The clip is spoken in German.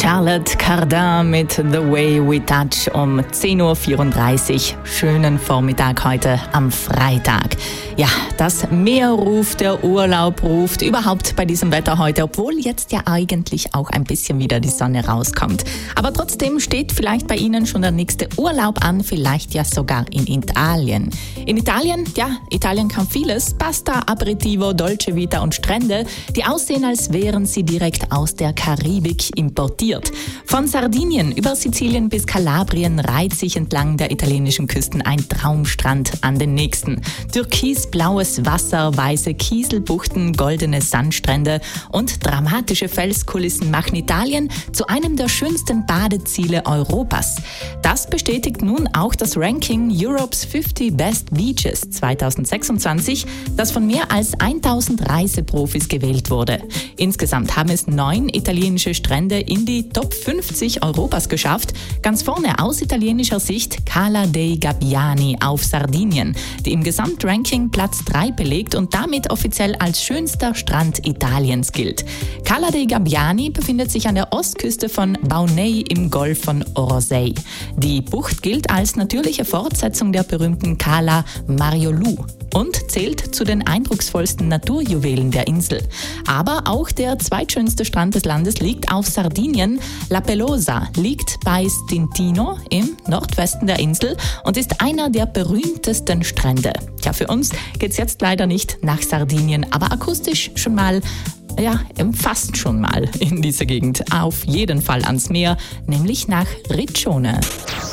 Charlotte Cardin mit The Way We Touch um 10.34 Uhr. Schönen Vormittag heute am Freitag. Ja, das Meer ruft, der Urlaub ruft, überhaupt bei diesem Wetter heute, obwohl jetzt ja eigentlich auch ein bisschen wieder die Sonne rauskommt. Aber trotzdem steht vielleicht bei Ihnen schon der nächste Urlaub an, vielleicht ja sogar in Italien. In Italien, ja, Italien kann vieles. Pasta, Aperitivo, Dolce Vita und Strände, die aussehen, als wären sie direkt aus der Karibik importiert. Von Sardinien über Sizilien bis Kalabrien reiht sich entlang der italienischen Küsten ein Traumstrand an den nächsten. Türkisblaues Wasser, weiße Kieselbuchten, goldene Sandstrände und dramatische Felskulissen machen Italien zu einem der schönsten Badeziele Europas. Das bestätigt nun auch das Ranking Europe's 50 Best Beaches 2026, das von mehr als 1000 Reiseprofis gewählt wurde. Insgesamt haben es 9 italienische Strände in die Top 50 Europas geschafft. Ganz vorne aus italienischer Sicht Cala dei Gabbiani auf Sardinien, die im Gesamtranking Platz 3 belegt und damit offiziell als schönster Strand Italiens gilt. Cala dei Gabbiani befindet sich an der Ostküste von Baunei im Golf von Orosei. Die Bucht gilt als natürliche Fortsetzung der berühmten Cala Mariolu und zählt zu den eindrucksvollsten Naturjuwelen der Insel. Aber auch der zweitschönste Strand des Landes liegt auf Sardinien. La Pelosa liegt bei Stintino im Nordwesten der Insel und ist einer der berühmtesten Strände. Ja, für uns geht's jetzt leider nicht nach Sardinien, aber akustisch schon mal, ja, fast schon mal in diese Gegend. Auf jeden Fall ans Meer, nämlich nach Riccione.